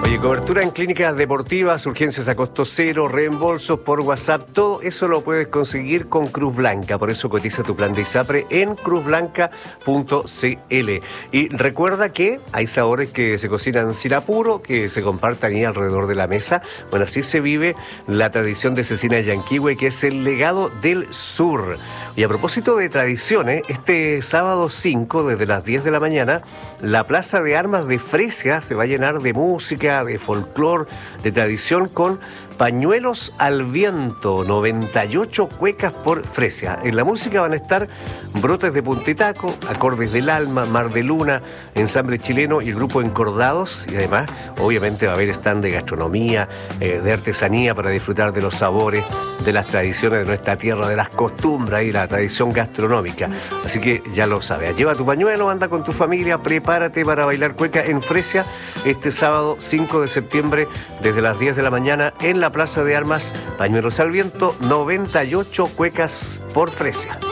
Oye, cobertura en clínicas deportivas, urgencias a costo cero, reembolsos por WhatsApp, todo eso lo puedes conseguir con Cruz Blanca. Por eso cotiza tu plan de ISAPRE en cruzblanca.cl. Y recuerda que hay sabores que se cocinan sin apuro, que se compartan ahí alrededor de la mesa. Bueno, así se vive la tradición de Cecina Yanquihue, que es el legado del sur. Y a propósito de tradiciones, este sábado 5, desde las 10 de la mañana, la Plaza de Armas de Fresia se va a llenar de música, de folclore, de tradición, con Pañuelos al Viento, 98 cuecas por Fresia. En la música van a estar Brotes de Puntitaco, Acordes del Alma, Mar de Luna, Ensamble Chileno y el grupo Encordados. Y además, obviamente, va a haber stand de gastronomía, de artesanía para disfrutar de los sabores, de las tradiciones de nuestra tierra, de las costumbres y la tradición gastronómica. Así que ya lo sabes, lleva tu pañuelo, anda con tu familia, prepárate para bailar cueca en Fresia este sábado 5 de septiembre desde las 10 de la mañana en la Plaza de Armas. Pañuelos al Viento, 98 cuecas por Fresia.